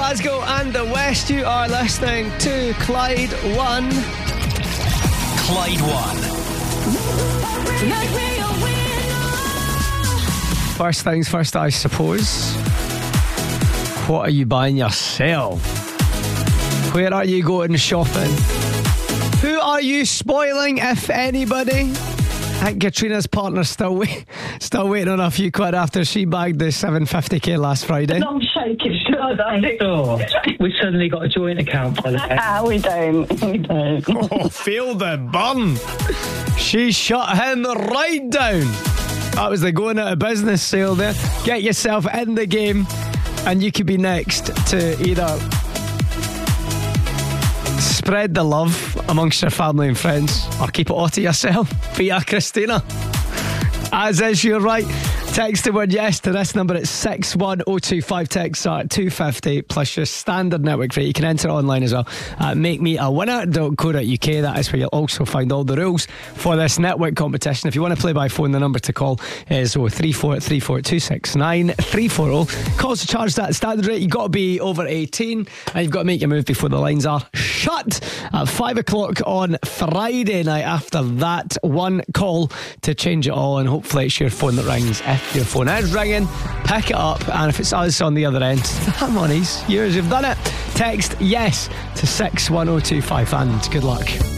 Glasgow and the West. You are listening to Clyde One. Clyde One. First things first, I suppose. What are you buying yourself? Where are you going shopping? Who are you spoiling, if anybody? I think Katrina's partner's still waiting on a few quid after she bagged the 750k last Friday. I'm shaking, We suddenly got a joint account by the way. We don't. Oh, feel the burn. She shut him right down. That was the going out of business sale there. Get yourself in the game and you could be next to either spread the love amongst your family and friends or keep it all to yourself via Christina. As is your right. Text the word yes to this number at 61025. Text at 250 plus your standard network rate. You can enter it online as well at makemeawinner.co.uk. That is where you'll also find all the rules for this network competition. If you want to play by phone, the number to call is 03434 340. Calls are charged at standard rate. You've got to be over 18 and you've got to make your move before the lines are shut at 5 o'clock on Friday night. After that, one call to change it all, and hopefully it's your phone that rings. If your phone is ringing, pick it up, and if it's us on the other end, that money's yours. You've done it. Text yes to 61025 and good luck.